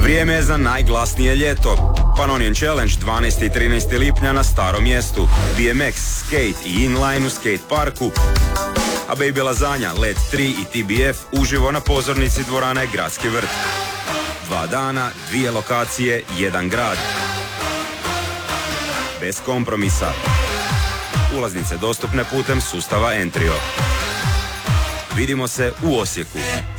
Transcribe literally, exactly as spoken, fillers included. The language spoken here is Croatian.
Vrijeme je za najglasnije ljeto. Pannonian Challenge dvanaestog i trinaestog lipnja na Starom mjestu. B M X, skate i inline u skate parku. A Baby Lasagna, Led tri i T B F uživo na pozornici dvorane Gradski vrt. Dva dana, dvije lokacije, jedan grad. Bez kompromisa. Ulaznice dostupne putem sustava Entrio. Vidimo se u Osijeku.